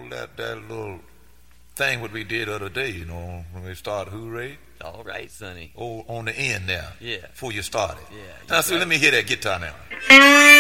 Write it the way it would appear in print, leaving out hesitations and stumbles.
that little thing what we did the other day, you know, when we started Hooray. All right, Sonny. Oh, on the end there. Yeah. Before you started. Yeah. Now, see, let me hear that guitar now.